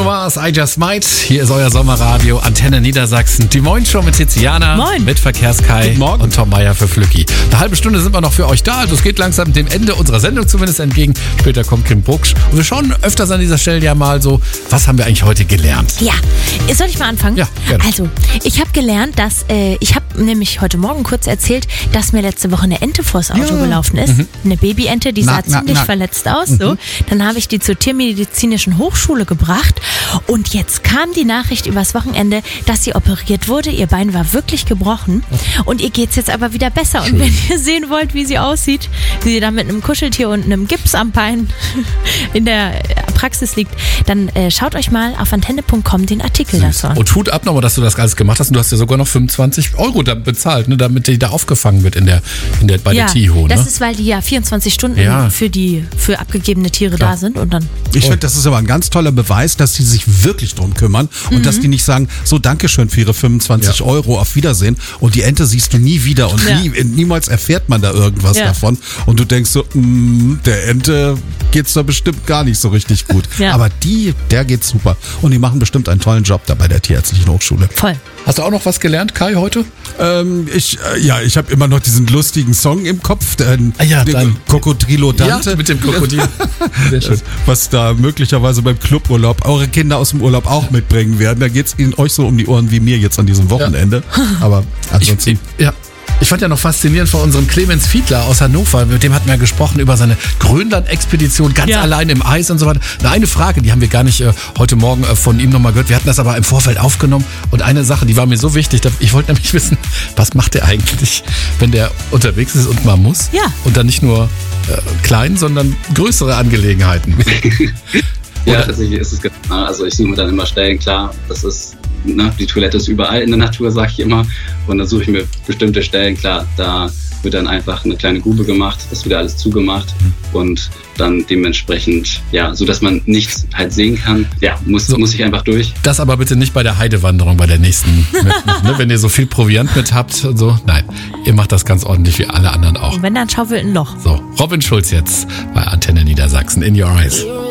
Bruno Mars, I Just Might. Hier ist euer Sommerradio, Antenne Niedersachsen. Die Moin-Show mit Tiziana, Moin. mit Verkehrskai und Tom Meyer für Flücki. Eine halbe Stunde sind wir noch für euch da. Also es geht langsam dem Ende unserer Sendung zumindest entgegen. Später kommt Kim Brucksch. Und wir schauen öfters an dieser Stelle ja mal so, was haben wir eigentlich heute gelernt? Ja, soll ich mal anfangen? Ja, gerne. Also, ich habe gelernt, dass, ich habe nämlich heute Morgen kurz erzählt, dass mir letzte Woche eine Ente vors Auto gelaufen ist. Eine Babyente, die sah ziemlich verletzt aus. So. Dann habe ich die zur Tiermedizinischen Hochschule gebracht und jetzt kam die Nachricht übers Wochenende, dass sie operiert wurde. Ihr Bein war wirklich gebrochen und ihr geht's jetzt aber wieder besser. Schön. Und wenn ihr sehen wollt, wie sie aussieht, wie sie da mit einem Kuscheltier und einem Gips am Bein in der Praxis liegt, dann schaut euch mal auf antenne.com den Artikel dazu an. Und Hut ab nochmal, dass du das alles gemacht hast. Und du hast ja sogar noch 25 € da bezahlt, ne, damit die da aufgefangen wird bei der TIHO. Ne? Das ist, weil die ja 24 Stunden für abgegebene Tiere da sind. Und dann ich finde, das ist aber ein ganz toller Beweis, dass sie sich wirklich drum kümmern und dass die nicht sagen, so Dankeschön für ihre 25 €, auf Wiedersehen, und die Ente siehst du nie wieder und niemals erfährt man da irgendwas davon und du denkst so, der Ente geht's da bestimmt gar nicht so richtig gut. Aber der geht's super und die machen bestimmt einen tollen Job da bei der Tierärztlichen Hochschule. Voll. Hast du auch noch was gelernt, Kai, heute? Ich habe immer noch diesen lustigen Song im Kopf, den Cocodrilo Dante. Ja, mit dem Krokodil. Sehr schön. Was da möglicherweise beim Cluburlaub eure Kinder aus dem Urlaub auch mitbringen werden. Da geht's Ihnen euch so um die Ohren wie mir jetzt an diesem Wochenende. Aber ansonsten... Ich fand ja noch faszinierend von unserem Clemens Fiedler aus Hannover, mit dem hatten wir gesprochen über seine Grönland-Expedition, ganz allein im Eis und so weiter. Eine Frage, die haben wir gar nicht heute Morgen von ihm nochmal gehört, wir hatten das aber im Vorfeld aufgenommen und eine Sache, die war mir so wichtig, ich wollte nämlich wissen, was macht der eigentlich, wenn der unterwegs ist und mal muss? Ja. Und dann nicht nur klein, sondern größere Angelegenheiten. Ja, tatsächlich ist es genau. Also ich suche mir dann immer Stellen, klar, das ist, die Toilette ist überall in der Natur, sage ich immer. Und dann suche ich mir bestimmte Stellen, klar, da wird dann einfach eine kleine Grube gemacht, das wird alles zugemacht und dann dementsprechend, so dass man nichts halt sehen kann, muss ich einfach durch. Das aber bitte nicht bei der Heidewanderung, bei der nächsten, wenn ihr so viel Proviant mit habt und so. Nein, ihr macht das ganz ordentlich wie alle anderen auch. Und wenn, dann schaufelt ein Loch. So, Robin Schulz jetzt bei Antenne Niedersachsen, In Your Eyes.